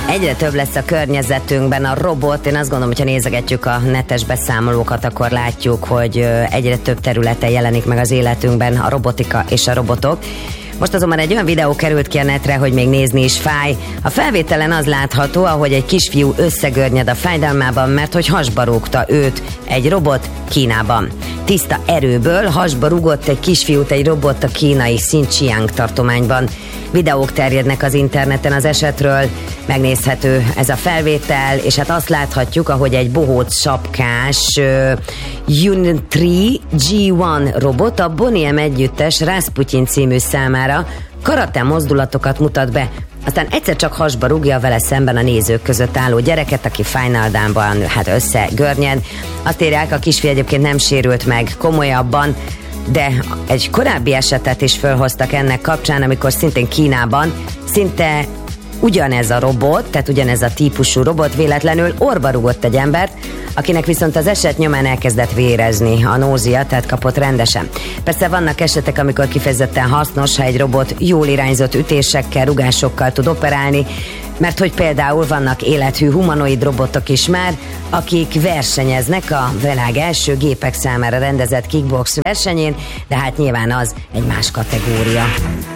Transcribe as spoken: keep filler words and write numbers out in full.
Egyre több lesz a környezetünkben a robot. Én azt gondolom, hogyha nézegetjük a netes beszámolókat, akkor látjuk, hogy egyre több területen jelenik meg az életünkben a robotika és a robotok. Most azonban egy olyan videó került ki a netre, hogy még nézni is fáj. A felvételen az látható, ahogy egy kisfiú összegörnyed a fájdalmában, mert hogy hasba rúgta őt egy robot Kínában. Tiszta erőből hasba rúgott egy kisfiút egy robot a kínai Xinjiang tartományban. Videók terjednek az interneten az esetről, megnézhető ez a felvétel, és hát azt láthatjuk, ahogy egy bohóc sapkás uh, Unitree G egy robot a Boney M együttes Rasputin című számára karate mozdulatokat mutat be, aztán egyszer csak hasba rúgja a vele szemben a nézők között álló gyereket, aki fájdalmában hát összegörnyed. Azt írják, a kisfiú egyébként nem sérült meg komolyabban, de egy korábbi esetet is fölhoztak ennek kapcsán, amikor szintén Kínában szinte ugyanez a robot, tehát ugyanez a típusú robot véletlenül orba rúgott egy embert, akinek viszont az eset nyomán elkezdett vérezni a nózia, tehát kapott rendesen. Persze vannak esetek, amikor kifejezetten hasznos, ha egy robot jól irányzott ütésekkel, rugásokkal tud operálni, mert hogy például vannak élethű humanoid robotok is már, akik versenyeznek a világ első gépek számára rendezett kickbox versenyén, de hát nyilván az egy más kategória.